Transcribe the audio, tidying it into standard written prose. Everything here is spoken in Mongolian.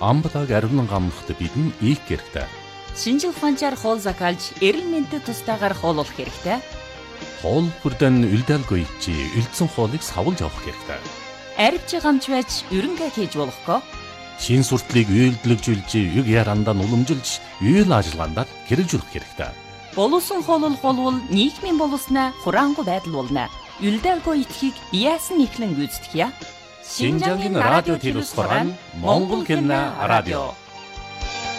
Амбалаг ариунан гамнахт бидэн ийх хэрэгтэй. Шинжил ухаанчаар хоол закалж, эрүүл мэндэд тустаагаар хооллох хэрэгтэй. Хоол бүрдэн үлдээлгүй чи үлдсэн хоолыг савлж авах хэрэгтэй. Арвч гамч байж өрөнгө хийж болохгүй. Шин суртлыг үйлдэлжүүлж, юг ярандаа уламжилж, үйл ажиллагаанд хэрэгжүүлэх хэрэгтэй. Боловсон хооллох болвол нийгмийн боловсноо хураангуй байдал болно. Үлдээлгүй итгэхийг яасан ихлэн гүйцэтгэе. Шинжангийн радио телевиз хорон Монгол хэлний радио.